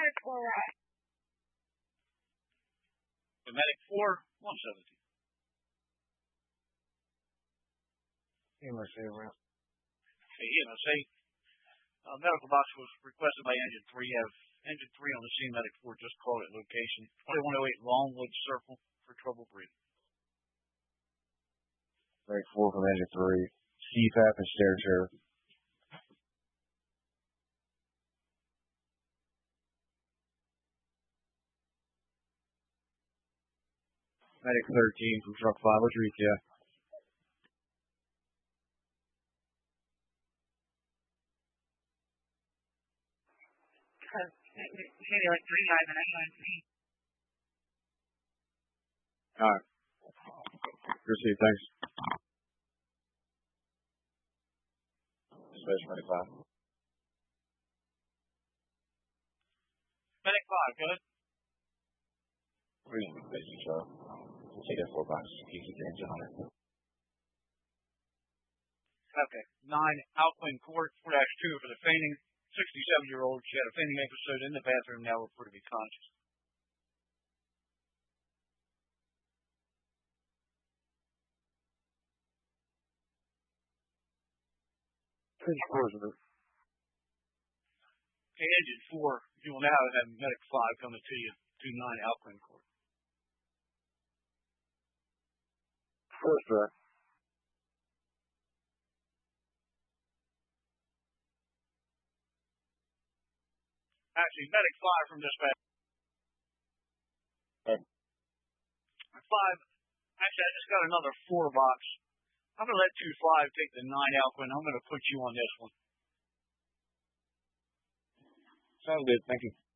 The Medic 4, 117. EMSA around. Okay, EMSA. Medical box was requested by Engine 3. Have Engine 3 on the scene. Medic 4 just called at location 2108 Longwood Circle for trouble breathing. Medic 4 from Engine 3. CPAP and sterature. Medic 13 from Truck 5. What's your ETA? Maybe like 3 minutes. Alright. Receive, thanks. Space Medic 5. Medic 5, go ahead. Reading the basic show. Take that 4 box. You keep your engine on it. Okay. 9 Alquin Court, 4-2 for the fainting. 67-year-old. She had a fainting episode in the bathroom, now reported to be conscious. Okay, Engine 4, you will now have Medic 5 coming to you to 9 Alquin Court. First track. Actually, Medic 5 from dispatch. 5. Actually, I just got another 4 box. I'm going to let 2-5 take the 9 Alquin. I'm going to put you on this one. Sounds good. Thank you.